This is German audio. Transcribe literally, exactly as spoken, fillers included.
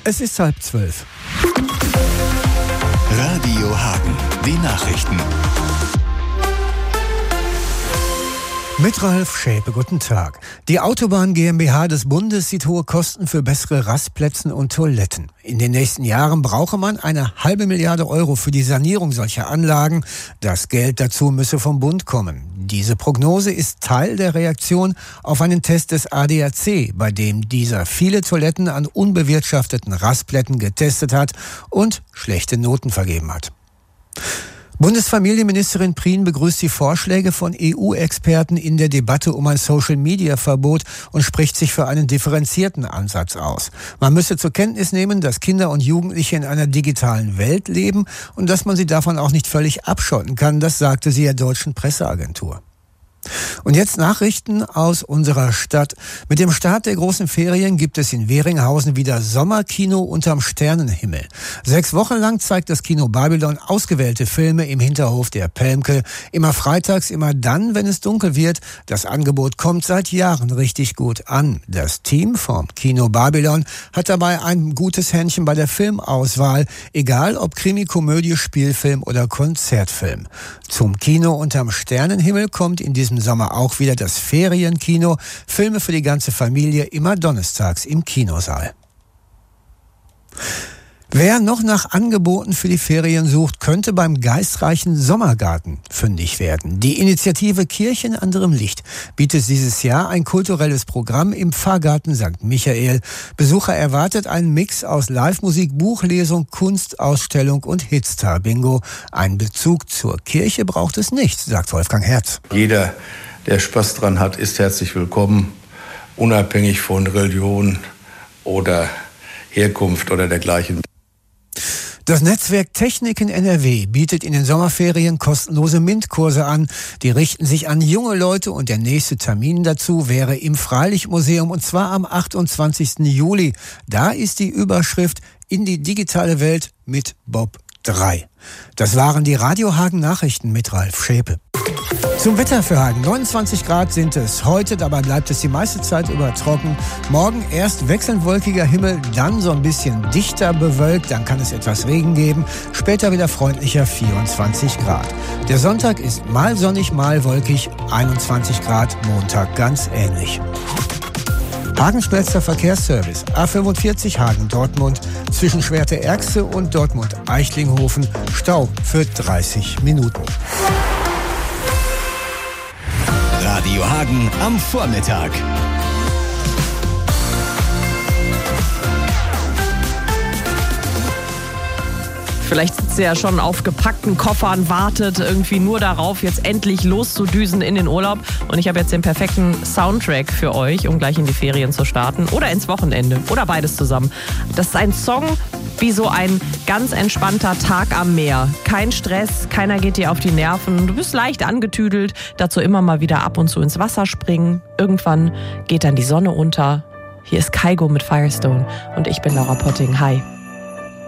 Es ist halb zwölf. Radio Hagen, die Nachrichten. Mit Ralf Schäpe, guten Tag. Die Autobahn GmbH des Bundes sieht hohe Kosten für bessere Rastplätze und Toiletten. In den nächsten Jahren brauche man eine halbe Milliarde Euro für die Sanierung solcher Anlagen. Das Geld dazu müsse vom Bund kommen. Diese Prognose ist Teil der Reaktion auf einen Test des A D A C, bei dem dieser viele Toiletten an unbewirtschafteten Rastplätzen getestet hat und schlechte Noten vergeben hat. Bundesfamilienministerin Prien begrüßt die Vorschläge von E U-Experten in der Debatte um ein Social-Media-Verbot und spricht sich für einen differenzierten Ansatz aus. Man müsse zur Kenntnis nehmen, dass Kinder und Jugendliche in einer digitalen Welt leben und dass man sie davon auch nicht völlig abschotten kann, das sagte sie der Deutschen Presseagentur. Und jetzt Nachrichten aus unserer Stadt. Mit dem Start der großen Ferien gibt es in Weringhausen wieder Sommerkino unterm Sternenhimmel. Sechs Wochen lang zeigt das Kino Babylon ausgewählte Filme im Hinterhof der Pelmke. Immer freitags, immer dann, wenn es dunkel wird. Das Angebot kommt seit Jahren richtig gut an. Das Team vom Kino Babylon hat dabei ein gutes Händchen bei der Filmauswahl. Egal ob Krimi, Komödie, Spielfilm oder Konzertfilm. Zum Kino unterm Sternenhimmel kommt in diesem Sommer auch wieder das Ferienkino. Filme für die ganze Familie, immer donnerstags im Kinosaal. Wer noch nach Angeboten für die Ferien sucht, könnte beim geistreichen Sommergarten fündig werden. Die Initiative Kirche in anderem Licht bietet dieses Jahr ein kulturelles Programm im Pfarrgarten Sankt Michael. Besucher erwartet einen Mix aus Live-Musik, Buchlesung, Kunstausstellung und Hitstar-Bingo. Einen Bezug zur Kirche braucht es nicht, sagt Wolfgang Herz. Jeder, der Spaß dran hat, ist herzlich willkommen, unabhängig von Religion oder Herkunft oder dergleichen. Das Netzwerk Technik in N R W bietet in den Sommerferien kostenlose MINT-Kurse an. Die richten sich an junge Leute und der nächste Termin dazu wäre im Freilichtmuseum und zwar am achtundzwanzigsten Juli. Da ist die Überschrift In die digitale Welt mit Bob drei. Das waren die Radio Hagen Nachrichten mit Ralf Schäpe. Zum Wetter für Hagen. neunundzwanzig Grad sind es heute, dabei bleibt es die meiste Zeit über trocken. Morgen erst wechselnd wolkiger Himmel, dann so ein bisschen dichter bewölkt, dann kann es etwas Regen geben. Später wieder freundlicher vierundzwanzig Grad. Der Sonntag ist mal sonnig, mal wolkig, einundzwanzig Grad, Montag ganz ähnlich. Hagen schnellster Verkehrsservice. A fünfundvierzig Hagen-Dortmund zwischen Schwerte-Erxte und Dortmund-Eichlinghofen. Stau für dreißig Minuten. Radio Hagen am Vormittag. Vielleicht sitzt ihr ja schon auf gepackten Koffern, wartet irgendwie nur darauf, jetzt endlich loszudüsen in den Urlaub. Und ich habe jetzt den perfekten Soundtrack für euch, um gleich in die Ferien zu starten oder ins Wochenende oder beides zusammen. Das ist ein Song wie so ein ganz entspannter Tag am Meer. Kein Stress, keiner geht dir auf die Nerven. Du bist leicht angetüdelt, dazu immer mal wieder ab und zu ins Wasser springen. Irgendwann geht dann die Sonne unter. Hier ist Kygo mit Firestone und ich bin Laura Potting. Hi.